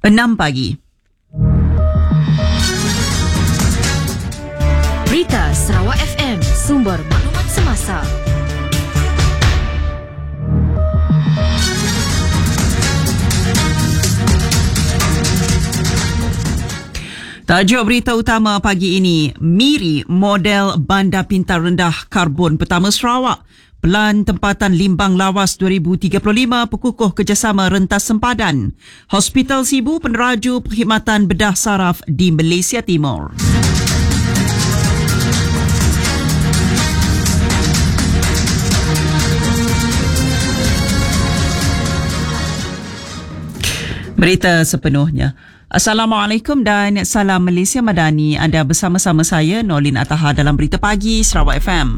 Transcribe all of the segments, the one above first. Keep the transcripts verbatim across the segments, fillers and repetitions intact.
enam pagi. Berita Sarawak F M, sumber maklumat semasa. Tajuk berita utama pagi ini, Miri model bandar pintar rendah karbon pertama Sarawak. Pelan tempatan limbang lawas dua ribu tiga puluh lima perkukuh kerjasama rentas sempadan. Hospital Sibu peneraju perkhidmatan bedah saraf di Malaysia Timur. Berita sepenuhnya. Assalamualaikum dan salam Malaysia Madani. Anda bersama-sama saya Nolin Ataha dalam Berita Pagi Sarawak F M.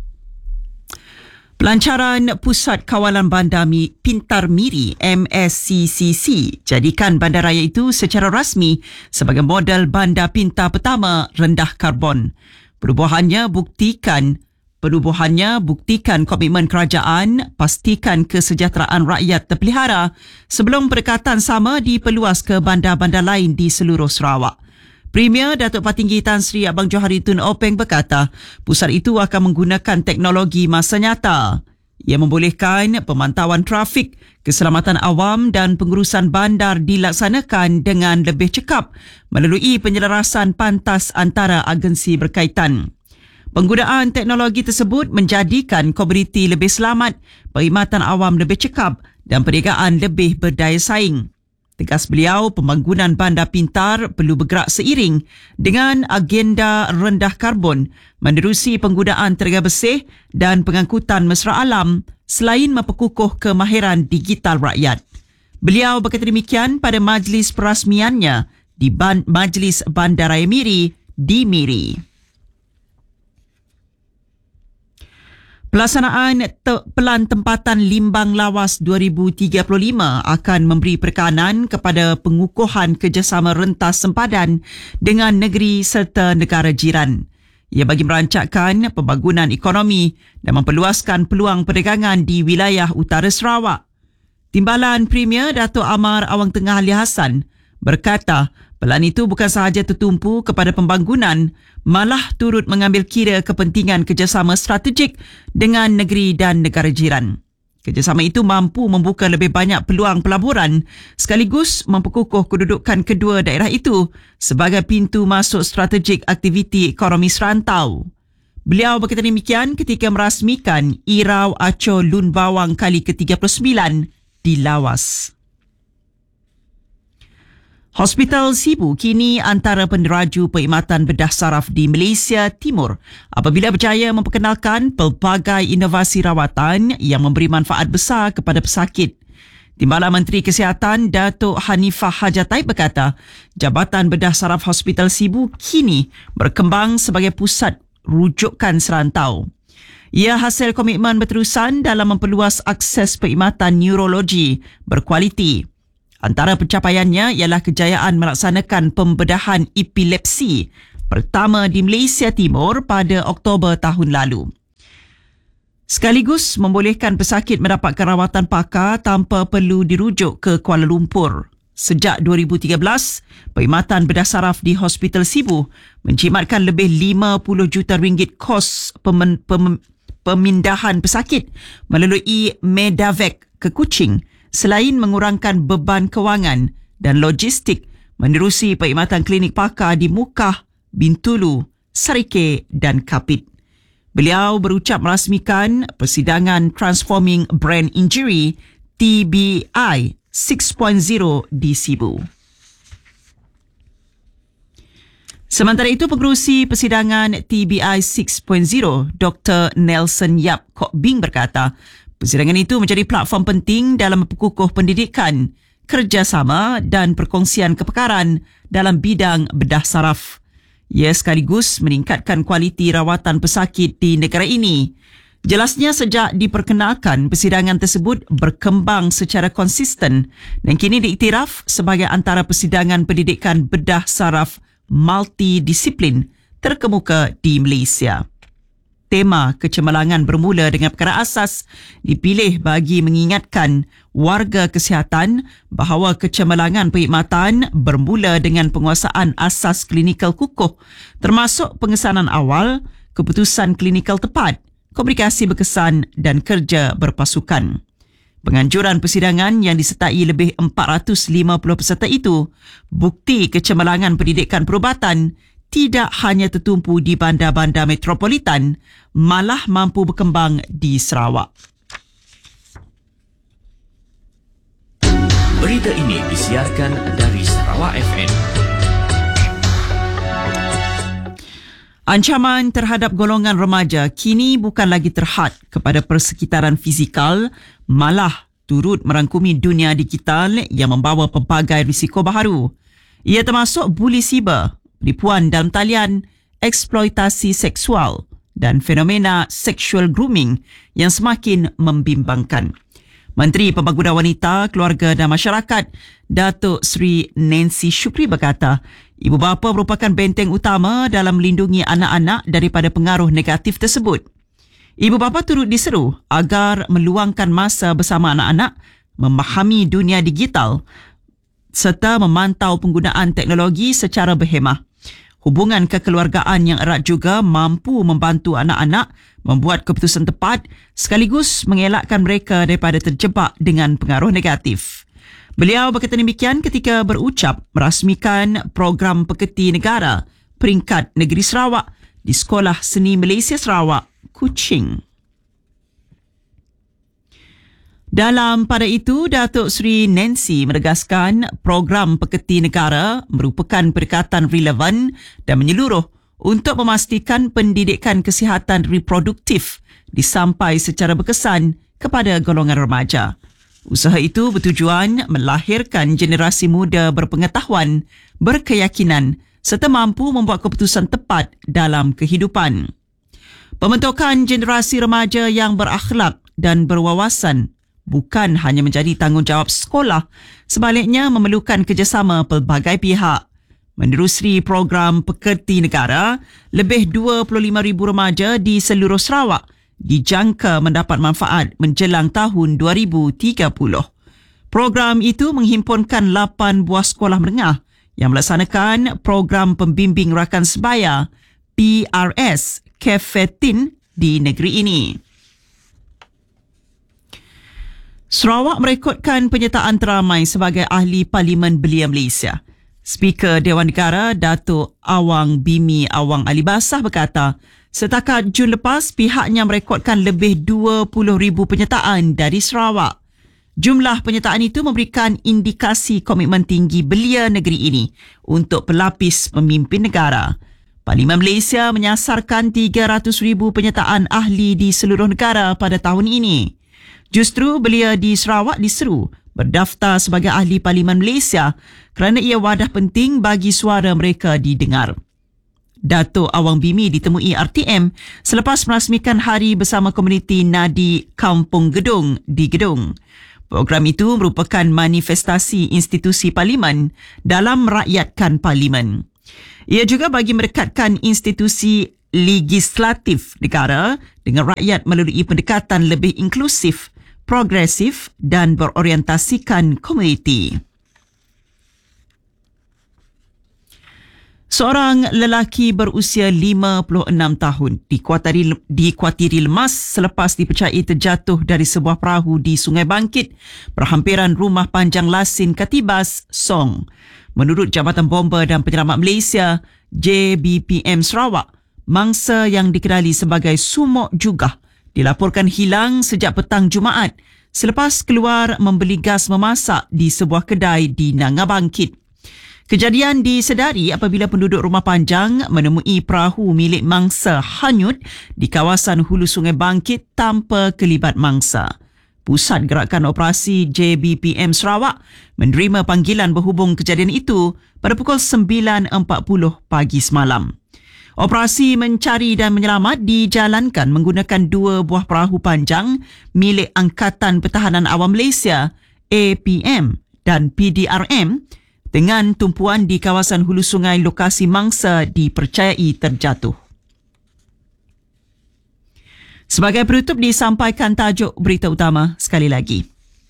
Pelancaran Pusat Kawalan Bandar Pintar Miri M S C C C jadikan bandaraya itu secara rasmi sebagai model bandar pintar pertama rendah karbon. Perubahannya buktikan Perubahannya buktikan komitmen kerajaan pastikan kesejahteraan rakyat terpelihara sebelum pendekatan sama diperluas ke bandar-bandar lain di seluruh Sarawak. Premier Datuk Patinggi Tan Sri Abang Johari Tun Openg berkata, pusat itu akan menggunakan teknologi masa nyata. Ia membolehkan pemantauan trafik, keselamatan awam dan pengurusan bandar dilaksanakan dengan lebih cekap melalui penyelarasan pantas antara agensi berkaitan. Penggunaan teknologi tersebut menjadikan komuniti lebih selamat, perkhidmatan awam lebih cekap dan perniagaan lebih berdaya saing. Tegas beliau, pembangunan bandar pintar perlu bergerak seiring dengan agenda rendah karbon, menerusi penggunaan tenaga bersih dan pengangkutan mesra alam selain memperkukuh kemahiran digital rakyat. Beliau berkata demikian pada majlis perasmiannya di Ban- Majlis Bandaraya Miri di Miri. Pelaksanaan te- pelan tempatan limbang lawas dua ribu tiga puluh lima akan memberi penekanan kepada pengukuhan kerjasama rentas sempadan dengan negeri serta negara jiran. Ia bagi merancangkan pembangunan ekonomi dan memperluaskan peluang perdagangan di wilayah utara Sarawak. Timbalan Premier Datuk Amar Awang Tengah Ali Hassan berkata, pelan itu bukan sahaja tertumpu kepada pembangunan, malah turut mengambil kira kepentingan kerjasama strategik dengan negeri dan negara jiran. Kerjasama itu mampu membuka lebih banyak peluang pelaburan sekaligus memperkukuh kedudukan kedua daerah itu sebagai pintu masuk strategik aktiviti ekonomi serantau. Beliau berkata demikian ketika merasmikan Irau Aco Lun Bawang kali ke tiga puluh sembilan di Lawas. Hospital Sibu kini antara peneraju perkhidmatan bedah saraf di Malaysia Timur apabila berjaya memperkenalkan pelbagai inovasi rawatan yang memberi manfaat besar kepada pesakit. Timbalan Menteri Kesihatan Datuk Hanifah Hajatai berkata, Jabatan Bedah Saraf Hospital Sibu kini berkembang sebagai pusat rujukan serantau. Ia hasil komitmen berterusan dalam memperluas akses perkhidmatan neurologi berkualiti. Antara pencapaiannya ialah kejayaan melaksanakan pembedahan epilepsi pertama di Malaysia Timur pada Oktober tahun lalu. Sekaligus membolehkan pesakit mendapatkan rawatan pakar tanpa perlu dirujuk ke Kuala Lumpur. Sejak dua ribu tiga belas, perkhidmatan bedah saraf di Hospital Sibu menjimatkan lebih lima puluh juta ringgit kos pem- pem- pemindahan pesakit melalui Medavec ke Kuching, selain mengurangkan beban kewangan dan logistik menerusi perkhidmatan klinik pakar di Mukah, Bintulu, Sarike dan Kapit. Beliau berucap merasmikan persidangan Transforming Brain Injury T B I enam titik kosong di Sibu. Sementara itu, pengerusi persidangan T B I enam titik kosong Doktor Nelson Yap Kok Bing berkata, persidangan itu menjadi platform penting dalam memperkukuh pendidikan, kerjasama dan perkongsian kepakaran dalam bidang bedah saraf. Ia sekaligus meningkatkan kualiti rawatan pesakit di negara ini. Jelasnya sejak diperkenalkan, persidangan tersebut berkembang secara konsisten dan kini diiktiraf sebagai antara persidangan pendidikan bedah saraf multidisiplin terkemuka di Malaysia. tema kecemerlangan bermula dengan perkara asas dipilih bagi mengingatkan warga kesihatan bahawa kecemerlangan perkhidmatan bermula dengan penguasaan asas klinikal kukuh termasuk pengesanan awal, keputusan klinikal tepat, komunikasi berkesan dan kerja berpasukan. Penganjuran persidangan yang disertai lebih empat ratus lima puluh peserta itu bukti kecemerlangan pendidikan perubatan tidak hanya tertumpu di bandar-bandar metropolitan, malah mampu berkembang di Sarawak. Berita ini disiarkan dari Sarawak F M. Ancaman terhadap golongan remaja kini bukan lagi terhad kepada persekitaran fizikal, malah turut merangkumi dunia digital yang membawa pelbagai risiko baharu. Ia termasuk buli siber, penipuan dalam talian, eksploitasi seksual dan fenomena sexual grooming yang semakin membimbangkan. Menteri Pembangunan Wanita, Keluarga dan Masyarakat, Datuk Seri Nancy Shukri berkata, ibu bapa merupakan benteng utama dalam melindungi anak-anak daripada pengaruh negatif tersebut. Ibu bapa turut diseru agar meluangkan masa bersama anak-anak, memahami dunia digital serta memantau penggunaan teknologi secara berhemah. Hubungan kekeluargaan yang erat juga mampu membantu anak-anak membuat keputusan tepat sekaligus mengelakkan mereka daripada terjebak dengan pengaruh negatif. Beliau berkata demikian ketika berucap merasmikan program Pekerti Negara peringkat Negeri Sarawak di Sekolah Seni Malaysia Sarawak, Kuching. Dalam pada itu, Datuk Seri Nancy menegaskan program Pekerti Negara merupakan pendekatan relevan dan menyeluruh untuk memastikan pendidikan kesihatan reproduktif disampai secara berkesan kepada golongan remaja. Usaha itu bertujuan melahirkan generasi muda berpengetahuan, berkeyakinan serta mampu membuat keputusan tepat dalam kehidupan. Pembentukan generasi remaja yang berakhlak dan berwawasan bukan hanya menjadi tanggungjawab sekolah, sebaliknya memerlukan kerjasama pelbagai pihak. Menerusi program Pekerti Negara, lebih dua puluh lima ribu remaja di seluruh Sarawak dijangka mendapat manfaat menjelang tahun dua ribu tiga puluh. Program itu menghimpunkan lapan buah sekolah menengah yang melaksanakan program pembimbing rakan sebaya P R S Kefetin di negeri ini. Sarawak merekodkan penyertaan teramai sebagai Ahli Parlimen Belia Malaysia. Speaker Dewan Negara Datuk Awang Bimi Awang Alibasah berkata, setakat Jun lepas pihaknya merekodkan lebih dua puluh ribu penyertaan dari Sarawak. Jumlah penyertaan itu memberikan indikasi komitmen tinggi belia negeri ini untuk pelapis pemimpin negara. Parlimen Malaysia menyasarkan tiga ratus ribu penyertaan ahli di seluruh negara pada tahun ini. Justru belia di Sarawak diseru berdaftar sebagai Ahli Parlimen Malaysia kerana ia wadah penting bagi suara mereka didengar. Datuk Awang Bimi ditemui R T M selepas merasmikan Hari Bersama Komuniti Nadi Kampung Gedung di Gedung. Program itu merupakan manifestasi institusi Parlimen dalam merakyatkan Parlimen. Ia juga bagi merekatkan institusi legislatif negara dengan rakyat melalui pendekatan lebih inklusif, progresif dan berorientasikan komuniti. Seorang lelaki berusia lima puluh enam tahun dikuatiri, dikuatiri lemas selepas dipercayai terjatuh dari sebuah perahu di Sungai Bangkit berhampiran rumah panjang Lasin Katibas, Song. Menurut Jabatan Bomba dan Penyelamat Malaysia, J B P M Sarawak, mangsa yang dikenali sebagai Sumok Jugah dilaporkan hilang sejak petang Jumaat selepas keluar membeli gas memasak di sebuah kedai di Nanga Bangkit. Kejadian disedari apabila penduduk rumah panjang menemui perahu milik mangsa hanyut di kawasan hulu Sungai Bangkit tanpa kelibat mangsa. Pusat Gerakan Operasi J B P M Sarawak menerima panggilan berhubung kejadian itu pada pukul sembilan empat puluh pagi semalam. Operasi mencari dan menyelamat dijalankan menggunakan dua buah perahu panjang milik Angkatan Pertahanan Awam Malaysia A P M dan P D R M dengan tumpuan di kawasan hulu sungai lokasi mangsa dipercayai terjatuh. Sebagai penutup disampaikan tajuk berita utama sekali lagi.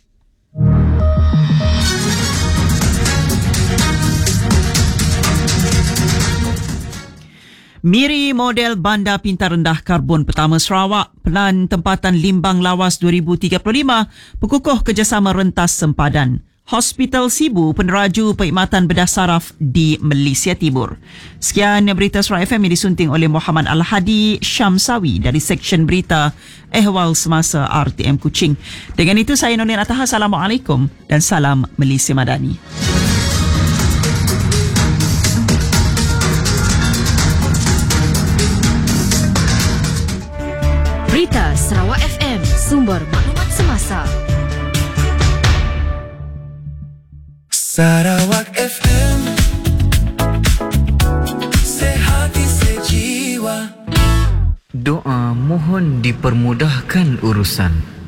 Miri model bandar pintar rendah karbon pertama Sarawak, Pelan Tempatan Limbang Lawas dua ribu tiga puluh lima, berkukuh kerjasama rentas sempadan. Hospital Sibu peneraju perkhidmatan bedah saraf di Malaysia Timur. Sekian berita Sarawak F M yang disunting oleh Muhammad Al-Hadi Syamsawi dari Seksyen Berita Ehwal Semasa R T M Kuching. Dengan itu saya Nolin Ataha, Assalamualaikum dan salam Malaysia Madani. Berita Sarawak F M, sumber maklumat semasa. Sarawak F M, sehati sejiwa. Doa mohon dipermudahkan urusan.